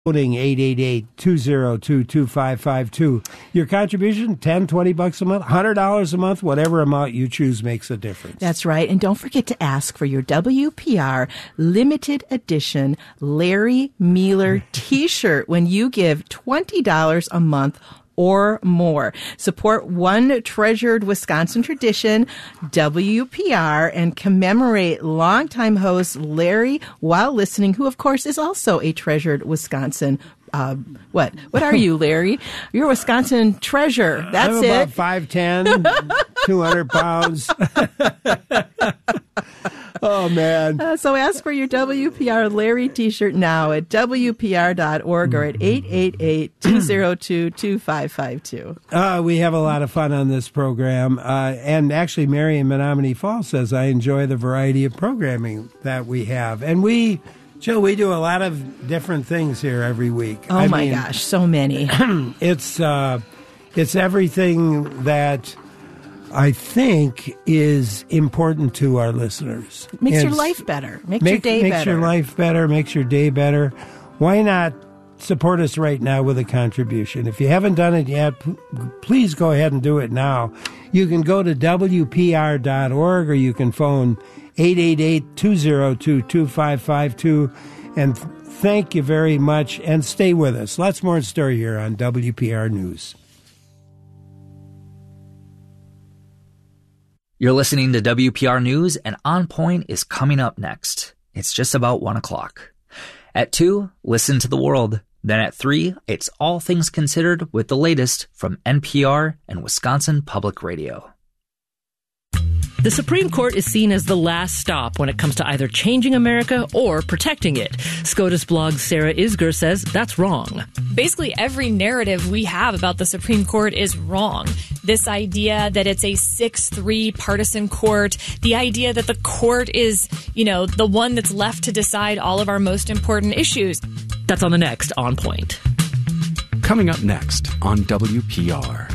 Voting 888-202-2552. Your contribution, $10, $20 a month, $100 a month, whatever amount you choose makes a difference. That's right. And don't forget to ask for your WPR limited edition Larry Mueller t-shirt when you give $20 a month or more. Support one treasured Wisconsin tradition, WPR, and commemorate longtime host Larry while listening, who, of course, is also a treasured Wisconsin. What are you, Larry? You're a Wisconsin treasure. That's I'm it. about 5'10", 200 pounds. Oh, man. So ask for your WPR Larry t-shirt now at WPR.org or at 888-202-2552. We have a lot of fun on this program. And actually, Mary in Menominee Falls says, I enjoy the variety of programming that we have. And Jill, we do a lot of different things here every week. Oh, my gosh, so many. It's everything that I think is important to our listeners. Makes your life better. Makes your day better. Makes your life better. Makes your day better. Why not support us right now with a contribution? If you haven't done it yet, please go ahead and do it now. You can go to WPR.org or you can phone 888-202-2552. And thank you very much. And stay with us. Lots more in story here on WPR News. You're listening to WPR News, and On Point is coming up next. It's just about 1 o'clock. At 2, listen to the world. Then at 3, it's All Things Considered with the latest from NPR and Wisconsin Public Radio. The Supreme Court is seen as the last stop when it comes to either changing America or protecting it. SCOTUS blog's Sarah Isger says that's wrong. Basically, every narrative we have about the Supreme Court is wrong. This idea that it's a 6-3 partisan court, the idea that the court is, the one that's left to decide all of our most important issues. That's on the next On Point. Coming up next on WPR.